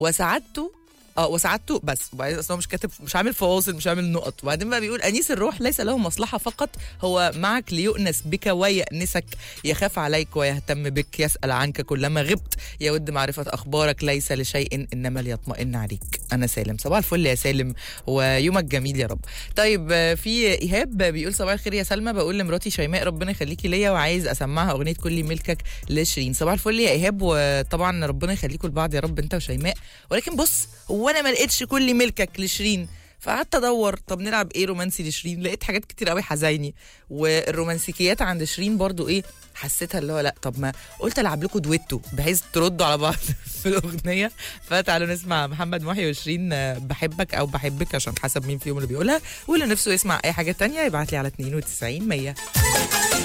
وسعادته وسعادته بس. وبعدين اصلا مش كاتب، مش عامل فواصل، مش عامل نقط. وبعدين بقى بيقول انيس الروح ليس له مصلحه فقط، هو معك ليؤنس بك ويأنسك، يخاف عليك ويهتم بك، يسأل عنك كلما غبت، يود معرفه اخبارك، ليس لشيء انما ليطمئن عليك. انا سالم، صباح الفل يا سالم ويومك جميل يا رب. طيب في ايهاب بيقول صباح الخير يا سلمى، بقول لمراتي شيماء ربنا يخليكي ليا وعايز اسمعها اغنيه كل ملكك لشيرين. صباح الفل يا ايهاب، وطبعا ربنا يخليكم لبعض يا رب انت وشيماء. ولكن بص، هو انا ما لقيتش كل ملكك لشيرين، فقعدت ادور طب نلعب ايه رومانسي لشيرين، لقيت حاجات كتير قوي حزيني. والرومانسيكيات عند شيرين برضو ايه، حسيتها اللي هو لا، طب ما قلت العب لكم دويتو بحيث تردوا على بعض في الاغنيه. فتعالوا نسمع محمد محي وشيرين بحبك او بحبك، عشان حسب مين فيهم اللي بيقولها. واللي نفسه يسمع اي حاجه تانية يبعت لي على 92 100.